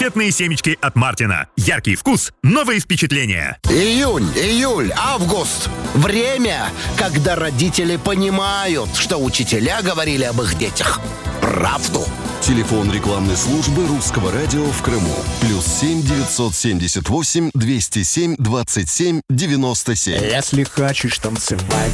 Конфетные семечки от Мартина. Яркий вкус, новые впечатления. Июнь, июль, август. Время, когда родители понимают, что учителя говорили об их детях правду. Телефон рекламной службы Русского радио в Крыму. +7 978 207 27 97. Если хочешь танцевать